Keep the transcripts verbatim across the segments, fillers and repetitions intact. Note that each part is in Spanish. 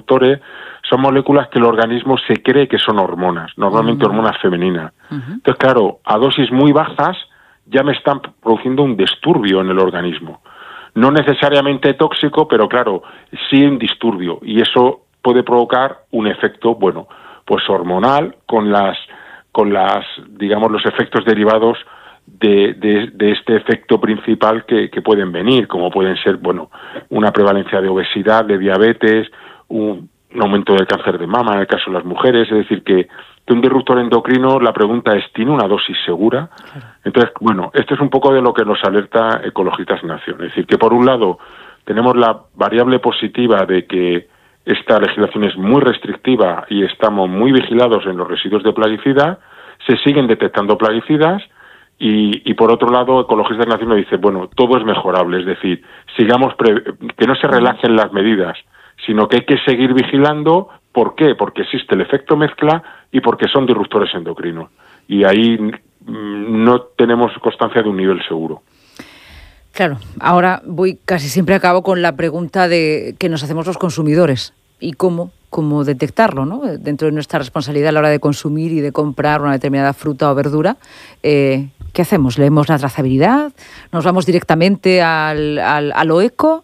receptores, son moléculas que el organismo se cree que son hormonas, normalmente uh-huh. hormonas femeninas. Uh-huh. Entonces, claro, a dosis muy bajas ya me están produciendo un disturbio en el organismo. No necesariamente tóxico, pero claro, sí un disturbio. Y eso puede provocar un efecto, bueno, pues hormonal, con las, con las, digamos, los efectos derivados de, de, de este efecto principal que, que pueden venir, como pueden ser, bueno, una prevalencia de obesidad, de diabetes, un, un aumento del cáncer de mama en el caso de las mujeres. Es decir, que, que un disruptor endocrino, la pregunta es, ¿tiene una dosis segura? Claro. Entonces, bueno, esto es un poco de lo que nos alerta Ecologistas en Acción. Es decir, que por un lado tenemos la variable positiva de que esta legislación es muy restrictiva y estamos muy vigilados en los residuos de plaguicidas, se siguen detectando plaguicidas y, y por otro lado Ecologistas en Acción nos dice, bueno, todo es mejorable, es decir, sigamos pre- que no se relajen las medidas, sino que hay que seguir vigilando. ¿Por qué? Porque existe el efecto mezcla y porque son disruptores endocrinos. Y ahí mmm, no tenemos constancia de un nivel seguro. Claro, ahora voy casi siempre a cabo con la pregunta de que nos hacemos los consumidores y cómo, cómo detectarlo, ¿no? Dentro de nuestra responsabilidad a la hora de consumir y de comprar una determinada fruta o verdura, eh, ¿qué hacemos? ¿Leemos la trazabilidad? ¿Nos vamos directamente al, al, a lo eco?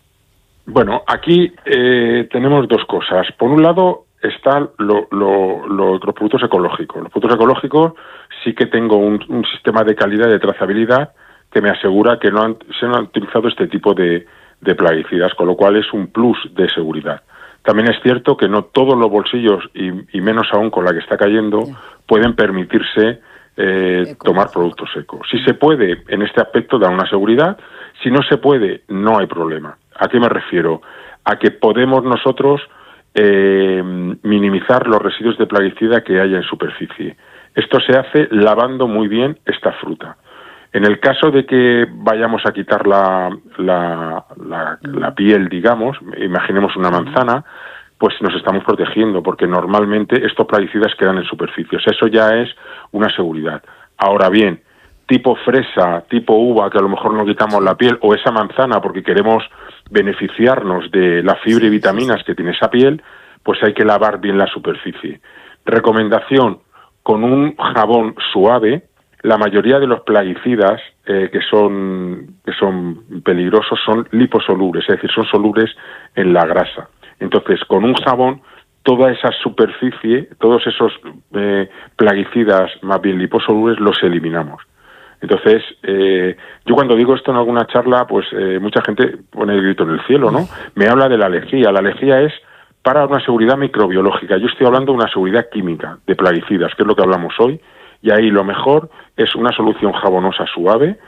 Bueno, aquí eh, tenemos dos cosas. Por un lado están lo, lo, lo, los productos ecológicos. Los productos ecológicos sí que tengo un, un sistema de calidad y de trazabilidad que me asegura que no han, se han utilizado este tipo de, de plaguicidas, con lo cual es un plus de seguridad. También es cierto que no todos los bolsillos, y, y menos aún con la que está cayendo, yeah. pueden permitirse eh, tomar productos secos. Si se puede, en este aspecto da una seguridad. Si no se puede, no hay problema. ¿A qué me refiero? A que podemos nosotros eh, minimizar los residuos de plaguicida que haya en superficie. Esto se hace lavando muy bien esta fruta. En el caso de que vayamos a quitar la, la, la, la piel, digamos, imaginemos una manzana, pues nos estamos protegiendo, porque normalmente estos plaguicidas quedan en superficies. Eso ya es una seguridad. Ahora bien, tipo fresa, tipo uva, que a lo mejor no quitamos la piel, o esa manzana porque queremos beneficiarnos de la fibra y vitaminas que tiene esa piel, pues hay que lavar bien la superficie. Recomendación, con un jabón suave. La mayoría de los plaguicidas eh, que son que son peligrosos son liposolubles, es decir, son solubles en la grasa. Entonces, con un jabón, toda esa superficie, todos esos eh, plaguicidas más bien liposolubles, los eliminamos. Entonces, eh, yo cuando digo esto en alguna charla, pues eh, mucha gente pone el grito en el cielo, ¿no? Me habla de la lejía. La lejía es para una seguridad microbiológica. Yo estoy hablando de una seguridad química, de plaguicidas, que es lo que hablamos hoy. Y ahí lo mejor es una solución jabonosa suave,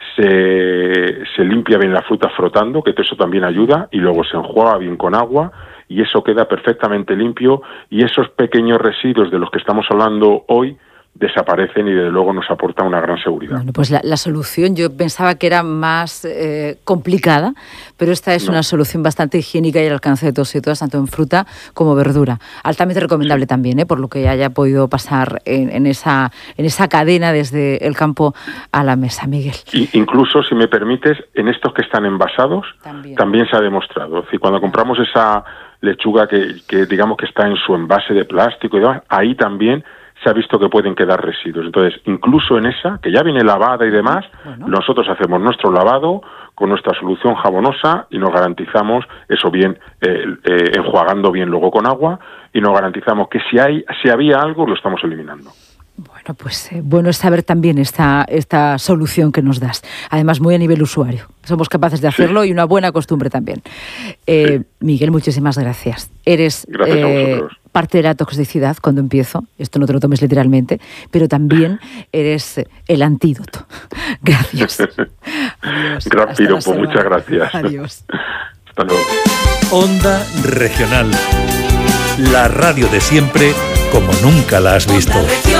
se, se limpia bien la fruta frotando, que eso también ayuda, y luego se enjuaga bien con agua, y eso queda perfectamente limpio, y esos pequeños residuos de los que estamos hablando hoy desaparecen y desde luego nos aporta una gran seguridad. Bueno, pues la, la solución yo pensaba que era más eh, complicada, pero esta es no. una solución bastante higiénica y al alcance de todos y todas, tanto en fruta como verdura. Altamente recomendable sí. también, ¿eh? Por lo que haya podido pasar en, en, esa, en esa cadena desde el campo a la mesa, Miguel. Y incluso, si me permites, en estos que están envasados también, también se ha demostrado. Es decir, cuando compramos esa lechuga que, que digamos que está en su envase de plástico y demás, ahí también se ha visto que pueden quedar residuos. Entonces, incluso en esa, que ya viene lavada y demás, bueno. nosotros hacemos nuestro lavado con nuestra solución jabonosa y nos garantizamos eso bien, eh, eh, enjuagando bien luego con agua, y nos garantizamos que si hay, si había algo, lo estamos eliminando. Bueno, pues eh, bueno es saber también esta, esta solución que nos das. Además, muy a nivel usuario. Somos capaces de hacerlo sí. y una buena costumbre también. Eh, sí. Miguel, muchísimas gracias. Eres gracias eh, a vosotros. Parte de la toxicidad cuando empiezo. Esto no te lo tomes literalmente, pero también eres el antídoto. Gracias. Adiós. Gran piropo, muchas gracias. Adiós. Hasta luego. Onda Regional. La radio de siempre, como nunca la has visto.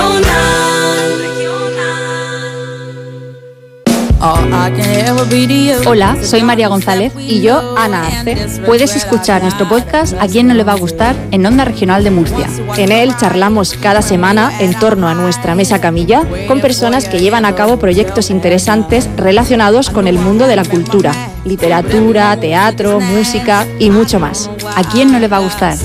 Hola, soy María González. Y yo, Ana Arce. Puedes escuchar nuestro podcast A Quién No Le Va a Gustar en Onda Regional de Murcia. En él charlamos cada semana en torno a nuestra mesa camilla con personas que llevan a cabo proyectos interesantes relacionados con el mundo de la cultura, literatura, teatro, música y mucho más. ¿A quién no le va a gustar?